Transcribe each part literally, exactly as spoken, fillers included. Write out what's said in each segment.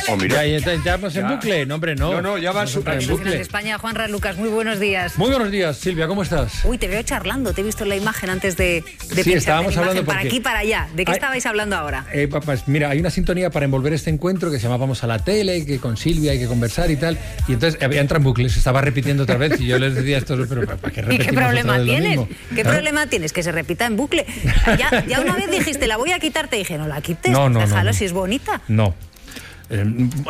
Oh, mira. Ya, ya, ya vamos en Ya. bucle. No, hombre, no. No, no, ya va Vamos a entrar en súper bucle. En España, Juanra Lucas, muy buenos días. Muy buenos días, Silvia, ¿cómo estás? Uy, te veo charlando, te he visto en la imagen antes de, de Sí, pinchar estábamos la imagen hablando para porque- aquí para allá. ¿De qué Ay- estabais hablando ahora? Eh, pues mira, hay una sintonía para envolver este encuentro que se llama Vamos a la tele, que con Silvia hay que conversar y tal. Y entonces había entra en bucle, se estaba repitiendo otra vez y yo les decía esto, pero ¿para qué ¿Y repetimos qué otra problema vez lo tienes? mismo? ¿Qué Claro. problema tienes? Que se repita en bucle. Ya, ya una vez dijiste, la voy a quitar, te dije, no la quites, No, no, déjalo no, no. si es bonita. No. Eh,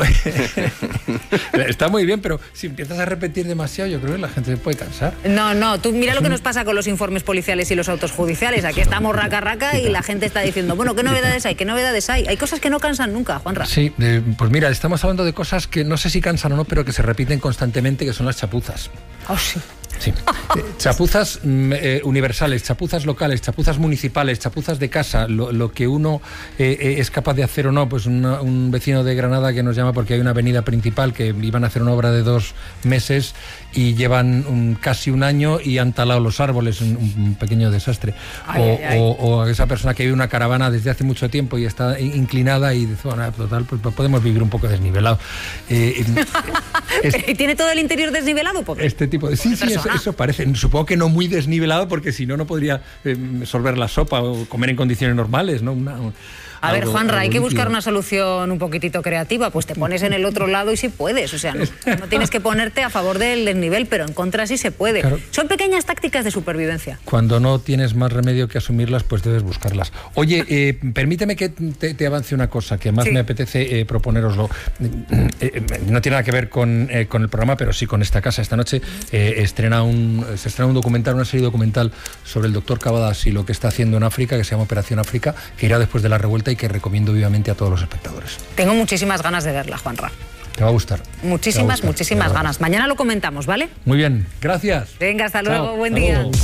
Está muy bien, pero si empiezas a repetir demasiado, yo creo que la gente se puede cansar. No, no, tú mira lo que nos pasa con los informes policiales y los autos judiciales. Aquí estamos raca raca y la gente está diciendo, bueno, ¿qué novedades hay? ¿Qué novedades hay? Hay cosas que no cansan nunca, Juanra. Sí, eh, pues mira, estamos hablando de cosas que no sé si cansan o no, pero que se repiten constantemente, que son las chapuzas. Oh, sí. Sí. Eh, chapuzas mm, eh, universales, chapuzas locales, chapuzas municipales, chapuzas de casa, lo, lo que uno eh, eh, es capaz de hacer o no. Pues una- un vecino de Granada que nos llama porque hay una avenida principal que iban a hacer una obra de dos meses y llevan un- casi un año y han talado los árboles, un, un pequeño desastre. Ay, o, ay, ay. o- o esa persona que vive una caravana desde hace mucho tiempo y está in- inclinada y dice, bueno, total, pues podemos vivir un poco desnivelado. Eh, es- ¿Y tiene todo el interior desnivelado? Porque este tipo de... Sí, sí, eso, eso parece. Supongo que no muy desnivelado porque si no, no podría eh, sorber la sopa o comer en condiciones normales, ¿no? Una- un- A ver, algo- Juanra, hay algo que buscar líquido. una solución un poquitito creativa. Pues te pones en el otro lado y sí puedes. O sea, no, no tienes que ponerte a favor del desnivel, pero en contra sí se puede. Claro. Son pequeñas tácticas de supervivencia. Cuando no tienes más remedio que asumirlas, pues debes buscarlas. Oye, eh, permíteme que te, te avance una cosa que más Sí. me apetece eh, proponeroslo. Eh, eh, no tiene nada que ver con, eh, con el programa, pero sí con esta casa. Esta noche eh, estrena un, se estrena un documental, una serie documental sobre el doctor Cavadas y lo que está haciendo en África, que se llama Operación África, que irá después de la revuelta y que recomiendo vivamente a todos los espectadores. Tengo muchísimas ganas de verla, Juanra. Te va a gustar. Muchísimas, Te va a gustar, muchísimas de verdad. ganas. Mañana lo comentamos, ¿vale? Muy bien, gracias. Venga, hasta luego, Chao, buen hasta día. luego.